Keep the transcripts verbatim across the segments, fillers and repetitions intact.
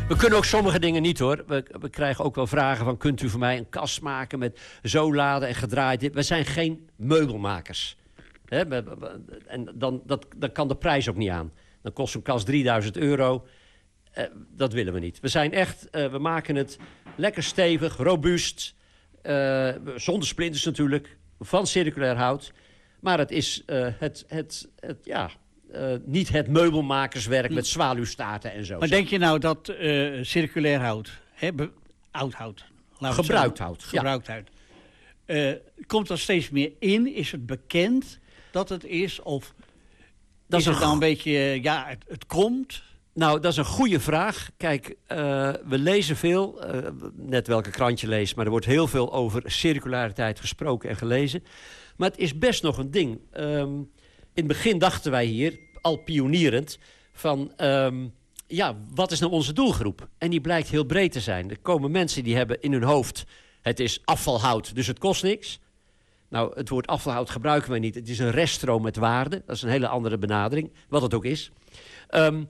We kunnen ook sommige dingen niet, hoor. We, we krijgen ook wel vragen van... kunt u voor mij een kast maken met zo laden en gedraaid dit? We zijn geen meubelmakers. He, we, we, en dan, dat, dan kan de prijs ook niet aan. Dan kost zo'n kast drieduizend euro. Uh, dat willen we niet. We zijn echt... Uh, we maken het lekker stevig, robuust. Uh, zonder splinters natuurlijk. Van circulair hout. Maar het is uh, het, het, het... ja... Uh, niet het meubelmakerswerk met zwaluwstaarten en zo. Maar denk je nou dat uh, circulair hout, hè, be- oud hout... Gebruikt hout. Gebruikt hout. Uh, komt er steeds meer in? Is het bekend dat het is? Of dat is, is het dan een beetje, uh, ja, het, het komt? Nou, dat is een goede vraag. Kijk, uh, we lezen veel, uh, net welke krant je leest... maar er wordt heel veel over circulariteit gesproken en gelezen. Maar het is best nog een ding... Um, In het begin dachten wij hier, al pionierend, van um, ja, wat is nou onze doelgroep? En die blijkt heel breed te zijn. Er komen mensen die hebben in hun hoofd, het is afvalhout, dus het kost niks. Nou, het woord afvalhout gebruiken wij niet. Het is een reststroom met waarde. Dat is een hele andere benadering, wat het ook is. Um,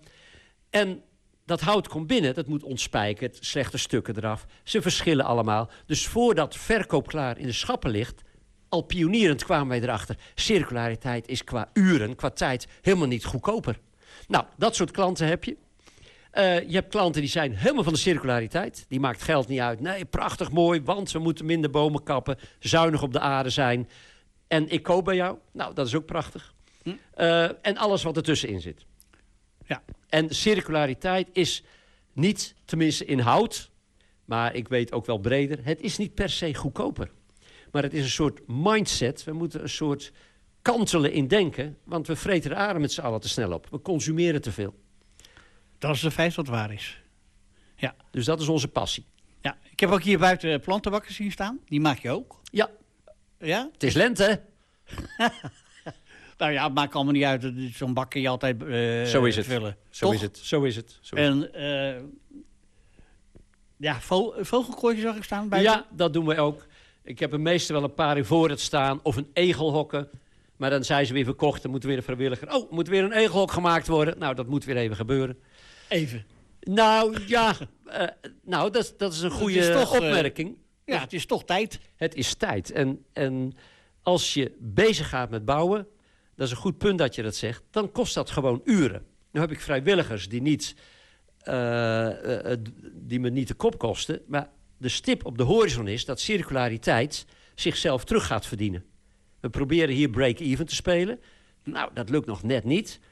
en dat hout komt binnen, dat moet ontspijkerd, slechte stukken eraf. Ze verschillen allemaal. Dus voordat verkoop klaar in de schappen ligt... al pionierend kwamen wij erachter... circulariteit is qua uren, qua tijd... helemaal niet goedkoper. Nou, dat soort klanten heb je. Uh, je hebt klanten die zijn helemaal van de circulariteit. Die maakt geld niet uit. Nee, prachtig mooi, want we moeten minder bomen kappen... zuinig op de aarde zijn. En ik koop bij jou. Nou, dat is ook prachtig. Hm? Uh, en alles wat ertussenin zit. Ja. En circulariteit is niet, tenminste in hout... maar ik weet ook wel breder... het is niet per se goedkoper. Maar het is een soort mindset. We moeten een soort kantelen in denken. Want we vreten de aarde met z'n allen te snel op. We consumeren te veel. Dat is een feit wat waar is. Ja. Dus dat is onze passie. Ja. Ik heb ook hier buiten plantenbakken zien staan. Die maak je ook? Ja. Ja? Het is lente. Nou ja, het maakt allemaal niet uit. Zo'n bak kun je altijd uh, Zo is het. vullen. Zo Toch? is het. Zo is het. Zo is en het. Uh, ja, vo- vogelkooitjes zag ik staan buiten? Ja, dat doen we ook. Ik heb er meestal wel een paar in voor het staan. Of een egelhokken. Maar dan zijn ze weer verkocht. Dan moet er weer een vrijwilliger. Oh, moet weer een egelhok gemaakt worden. Nou, dat moet weer even gebeuren. Even? Nou, ja. Uh, nou, dat, dat is een goede is toch, opmerking. Uh, ja, het is toch tijd. Het is tijd. En, en als je bezig gaat met bouwen... dat is een goed punt dat je dat zegt... dan kost dat gewoon uren. Nu heb ik vrijwilligers die, niet, uh, uh, die me niet de kop kosten... maar de stip op de horizon is dat circulariteit zichzelf terug gaat verdienen. We proberen hier break-even te spelen. Nou, dat lukt nog net niet.